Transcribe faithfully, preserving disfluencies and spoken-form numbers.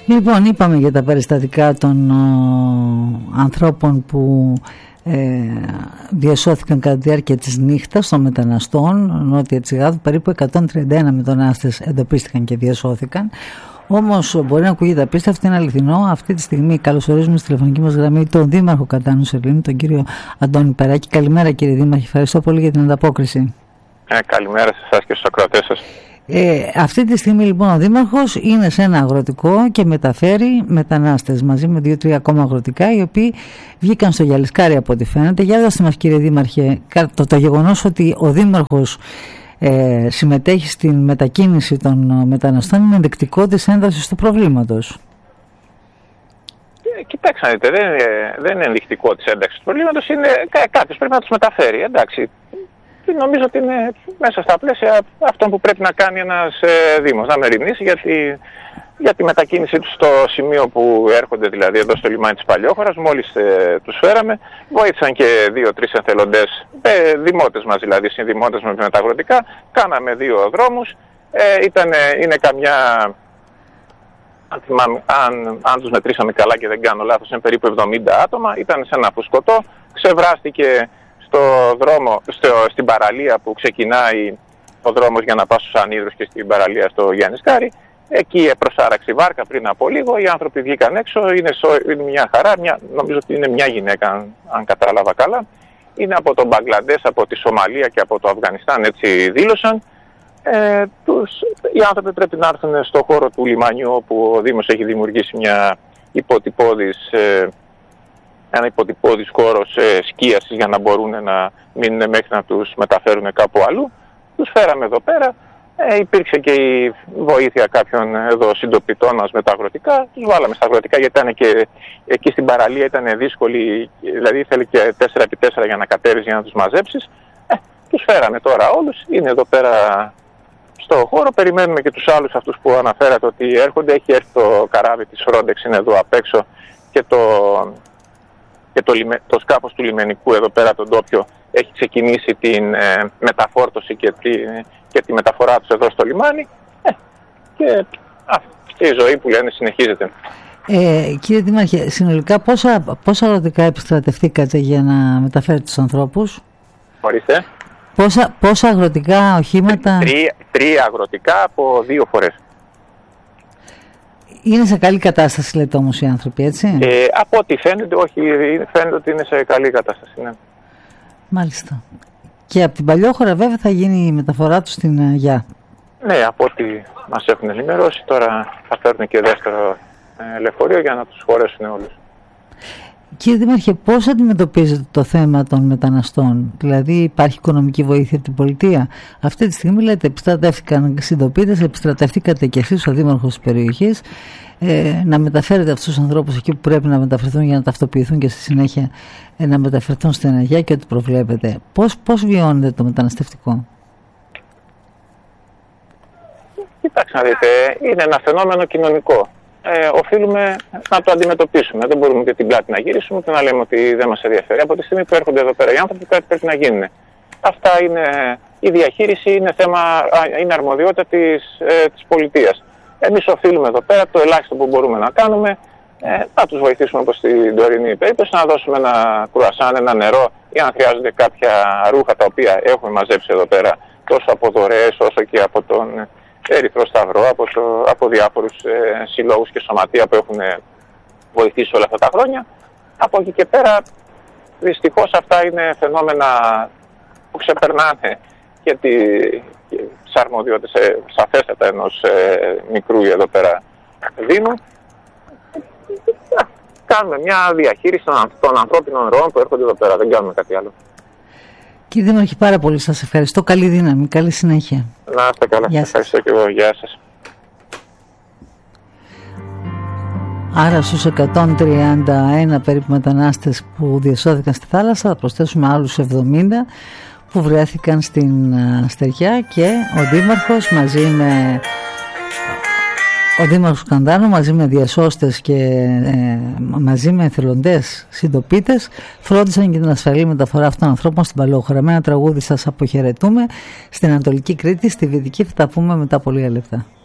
Λοιπόν, είπαμε για τα περιστατικά των ο, ανθρώπων που ε, διασώθηκαν κατά τη διάρκεια της νύχτας των μεταναστών νότια της Γάδου. Περίπου εκατόν τριάντα ένα μετανάστες εντοπίστηκαν και διασώθηκαν. Όμως μπορεί να ακούγεται απίστευτο, είναι αληθινό. Αυτή τη στιγμή καλωσορίζουμε στη τηλεφωνική μας γραμμή τον Δήμαρχο Κατάνου Σελήνη, τον κύριο Αντώνη Περάκη. Καλημέρα κύριε Δήμαρχε, ευχαριστώ πολύ για την ανταπόκριση. Ε, καλημέρα σε εσάς και στους ακροατές σας. Ε, αυτή τη στιγμή λοιπόν ο Δήμαρχος είναι σε ένα αγροτικό και μεταφέρει μετανάστες μαζί με δύο-τρία ακόμα αγροτικά, οι οποίοι βγήκαν στο Γιαλισκάρι από ό,τι φαίνεται. Για δώστε μας κύριε Δήμαρχε, το, το γεγονός ότι ο Δήμαρχος ε, συμμετέχει στην μετακίνηση των μεταναστών είναι ενδεικτικό της έντασης του προβλήματος. Ε, κοιτάξτε να δείτε, δεν, δεν είναι ενδεικτικό της ένταξης του προβλήματος, είναι κάποιος πρέπει να τους μεταφέρει, εντάξει. Νομίζω ότι είναι μέσα στα πλαίσια αυτών που πρέπει να κάνει ένας ε, Δήμος, να μεριμνήσει για τη, για τη μετακίνησή τους στο σημείο που έρχονται, δηλαδή εδώ στο λιμάνι της Παλιόχωρας. Μόλις ε, τους φέραμε, βοήθησαν και δύο-τρεις εθελοντές, ε, δημότες μας δηλαδή, συνδημότες με τα αγροτικά, κάναμε δύο δρόμους, ε, ήτανε, είναι καμιά, αν, θυμάμαι, αν, αν τους μετρήσαμε καλά και δεν κάνω λάθος, είναι περίπου εβδομήντα άτομα, ήταν σε ένα φουσκωτό, ξεβράστηκε στο δρόμο, στο, στην παραλία που ξεκινάει ο δρόμος για να πάει στους Ανίδρους και στην παραλία στο Γιαννισκάρι. Εκεί προσάραξε η βάρκα πριν από λίγο, οι άνθρωποι βγήκαν έξω, είναι, σο, είναι μια χαρά, μια, νομίζω ότι είναι μια γυναίκα αν, αν κατάλαβα καλά. Είναι από τον Μπαγκλαντές, από τη Σομαλία και από το Αφγανιστάν, έτσι δήλωσαν. Ε, τους, οι άνθρωποι πρέπει να έρθουν στο χώρο του λιμανιού, όπου ο Δήμος έχει δημιουργήσει μια υποτυπώδης ε, ένα υποτυπώδης χώρος ε, σκίασης για να μπορούν να μείνουν μέχρι να τους μεταφέρουν κάπου αλλού. Τους φέραμε εδώ πέρα, ε, υπήρξε και η βοήθεια κάποιων εδώ συντοπιτών μας με τα αγροτικά. Τους βάλαμε στα αγροτικά γιατί ήταν και εκεί στην παραλία ήταν δύσκολη, δηλαδή ήθελε και τέσσερα επί τέσσερα για να κατέβεις για να τους μαζέψεις. Ε, τους φέραμε τώρα όλους, είναι εδώ πέρα στο χώρο, περιμένουμε και τους άλλους αυτούς που αναφέρατε ότι έρχονται. Έχει έρθει το καράβι της Frontex, είναι εδώ απ' έξω και το... και το, το σκάφος του λιμενικού εδώ πέρα τον τόπιο έχει ξεκινήσει την ε, μεταφόρτωση και τη, και τη μεταφορά τους εδώ στο λιμάνι ε, και αυτή η ζωή που λένε συνεχίζεται. Ε, κύριε Δήμαρχε, συνολικά πόσα, πόσα αγροτικά επιστρατευτήκατε για να μεταφέρετε τους ανθρώπους? Ορίστε. Πόσα, πόσα αγροτικά οχήματα? Τρία, τρία αγροτικά από δύο φορές. Είναι σε καλή κατάσταση λέτε όμως οι άνθρωποι, έτσι? Ε, από ό,τι φαίνεται, όχι, φαίνεται ότι είναι σε καλή κατάσταση, ναι. Μάλιστα. Και από την Παλιόχωρα βέβαια θα γίνει η μεταφορά του στην uh, Γιά. Ναι, από ό,τι μας έχουν ενημερώσει, τώρα θα φέρουν και δεύτερο ε, λεωφορείο για να τους χωρέσουν όλους. Κύριε Δήμαρχε, πώς αντιμετωπίζετε το θέμα των μεταναστών? Δηλαδή υπάρχει οικονομική βοήθεια από την πολιτεία? Αυτή τη στιγμή λέτε επιστρατεύτηκαν συντοπίτες, επιστρατευτήκατε και εσείς ο Δήμαρχος της περιοχής ε, να μεταφέρετε αυτούς τους ανθρώπους εκεί που πρέπει να μεταφερθούν για να ταυτοποιηθούν και στη συνέχεια ε, να μεταφερθούν στην Αγιά και ό,τι προβλέπετε. Πώς, πώς βιώνετε το μεταναστευτικό? Κοιτάξτε να δείτε, είναι ένα φαινόμενο κοινωνικό. Ε, οφείλουμε να το αντιμετωπίσουμε. Δεν μπορούμε και την πλάτη να γυρίσουμε και να λέμε ότι δεν μας ενδιαφέρει. Από τη στιγμή που έρχονται εδώ πέρα οι άνθρωποι, κάτι πρέπει να γίνουν. Αυτά είναι, η διαχείριση είναι θέμα, είναι αρμοδιότητα της, ε, της πολιτείας. Εμείς οφείλουμε εδώ πέρα το ελάχιστο που μπορούμε να κάνουμε, ε, να τους βοηθήσουμε όπως στην τωρινή περίπτωση, να δώσουμε ένα κρουασάν, ένα νερό ή αν χρειάζονται κάποια ρούχα τα οποία έχουμε μαζέψει εδώ πέρα, τόσο από δωρεές όσο και από τον Ερυθρό Σταυρό, από, το, από διάφορους ε, συλλόγους και σωματεία που έχουν βοηθήσει όλα αυτά τα χρόνια. Από εκεί και πέρα, δυστυχώς αυτά είναι φαινόμενα που ξεπερνάνε και τις αρμοδιότητες ε, σαφέστατα ενός ε, μικρού εδώ πέρα Δήμου. Κάνουμε μια διαχείριση των, των ανθρώπινων ροών που έρχονται εδώ πέρα, δεν κάνουμε κάτι άλλο. Κύριε Δήμαρχε, πάρα πολύ σας ευχαριστώ. Καλή δύναμη, καλή συνέχεια. Να είστε καλά. Γεια σας. Ευχαριστώ και εγώ. Γεια σας. Άρα στους εκατόν τριάντα ένα περίπου μετανάστες που διασώθηκαν στη θάλασσα θα προσθέσουμε άλλους εβδομήντα που βρέθηκαν στην στεριά και ο Δήμαρχος μαζί με ο Δήμαρχος Καντάνου μαζί με διασώστες και ε, μαζί με εθελοντές συντοπίτες φρόντισαν για την ασφαλή μεταφορά αυτών των ανθρώπων στην Παλαιόχώρα. Με ένα τραγούδι σας αποχαιρετούμε στην Ανατολική Κρήτη, στη Βυτική θα τα πούμε μετά από λίγα λεπτά.